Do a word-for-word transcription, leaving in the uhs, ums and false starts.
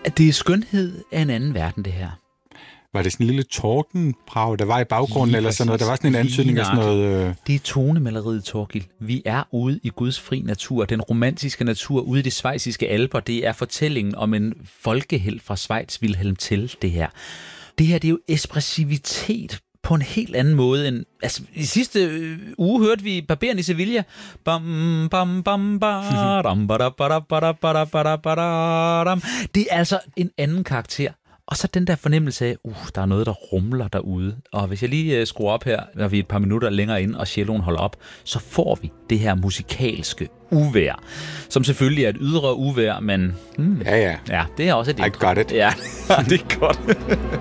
Det er skønhed af en anden verden, det her. Var det sådan en lille tordenbrag, der var i baggrunden, Lige eller sådan noget? Der var sådan en præcis. antydning af sådan noget... Øh... Det er tonemaleriet, Torgild. Vi er ude i Guds fri natur. Den romantiske natur ude i de schweiziske alper, det er fortællingen om en folkehelt fra Schweiz, Wilhelm Tell, det her. Det her, det er jo ekspressivitet på en helt anden måde end... Altså, i sidste øh, uge hørte vi Barberen i Sevilla. Bam, bam, bam, badam, badam, badam, badam, badam, badam. Det er altså en anden karakter. Og så den der fornemmelse af, uh, der er noget, der rumler derude. Og hvis jeg lige uh, skruer op her, når vi er et par minutter længere inde, og celloen holder op, så får vi det her musikalske uvejr, som selvfølgelig er et ydre uvejr, men... Hmm, ja, ja. Ja, det er også et... I got it. Ja, det er godt.